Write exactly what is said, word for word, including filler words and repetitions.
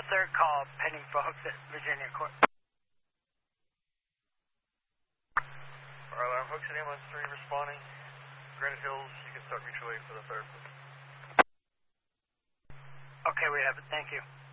third call pending for Hooks at Virginia Court. Alarm Hooks at ambulance three responding. Granite Hills, you can start mutual aid for the third. Okay, we have it. Thank you.